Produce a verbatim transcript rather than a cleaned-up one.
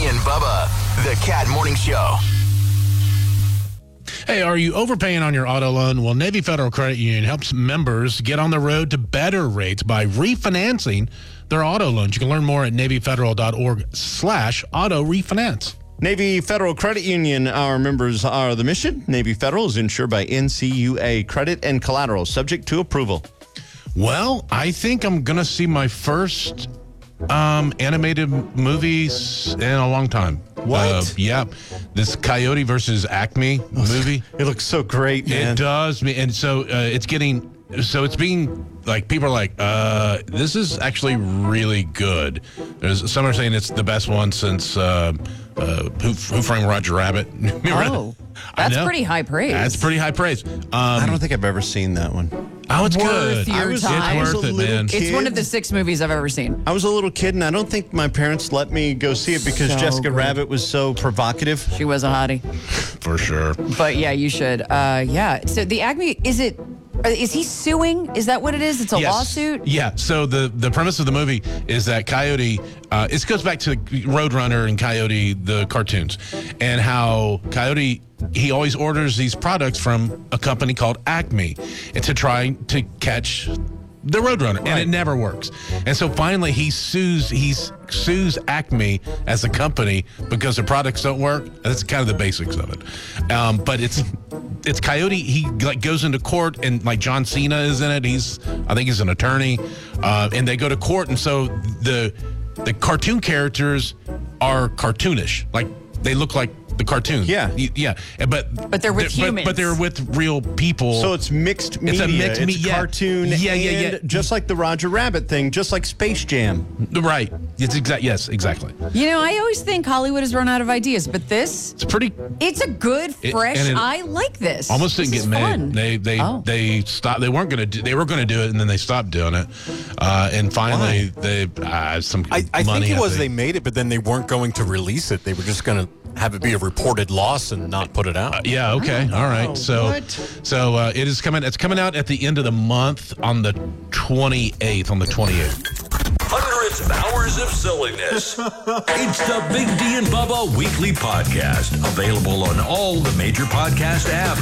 D and Bubba, the Cat Morning Show. Hey, are you overpaying on your auto loan? Well, Navy Federal Credit Union helps members get on the road to better rates by refinancing their auto loans. You can learn more at NavyFederal.org slash auto refinance. Navy Federal Credit Union, our members are the mission. Navy Federal is insured by N C U A. Credit and collateral subject to approval. Well, I think I'm going to see my first um, animated movies in a long time. What? Uh, yeah. This Coyote versus Acme movie. It looks so great, man. It does. And so uh, it's getting, so it's being, like, people are like, uh, this is actually really good. There's some are saying it's the best one since uh, uh, Who, Who Framed Roger Rabbit. Oh, that's pretty high praise. That's pretty high praise. Um, I don't think I've ever seen that one. Oh, it's Worth good. your I was, time. It's worth it, man. It's one of the six movies I've ever seen. I was a little kid, and I don't think my parents let me go see it because So Jessica good. Rabbit was so provocative. She was a hottie. For sure. But yeah, you should. Uh, yeah. So the Acme, is it, uh, is he suing? Is that what it is? It's a Yes. lawsuit? Yeah. So the, the premise of the movie is that Coyote, uh, it goes back to Roadrunner and Coyote, the cartoons, and how Coyote, he always orders these products from a company called Acme and to try to catch the Roadrunner, and it never works. And so finally he sues he sues Acme as a company because the products don't work. That's kind of the basics of it. Um, but it's it's Coyote. He like goes into court, and like John Cena is in it. He's I think he's an attorney, uh, and they go to court, and so the the cartoon characters are cartoonish, like they look like the cartoon. Yeah. Y- yeah. But But they're with but- humans. But they're with real people. So it's mixed It's media. a mixed me- It's yeah. cartoon Yeah, yeah, and yeah. just like the Roger Rabbit thing, just like Space Jam. Right. It's exact. Yes, exactly. You know, I always think Hollywood has run out of ideas, but this, It's pretty. it's a good, It- fresh, and it I like this. Almost didn't This get is made. fun. They they Oh. they stopped. They weren't going to do. They were going to do it, and then they stopped doing it. Uh, and finally, they uh, some I, I money. think it was they think. made it, but then they weren't going to release it. They were just going to have it be a reported loss and not put it out. Yeah. Okay. All right. So what? so uh, it is coming. It's coming out at the end of the month on the twenty-eighth. On the twenty-eighth. Hundreds of hours of silliness. It's the Big D and Bubba Weekly Podcast. Available on all the major podcast apps.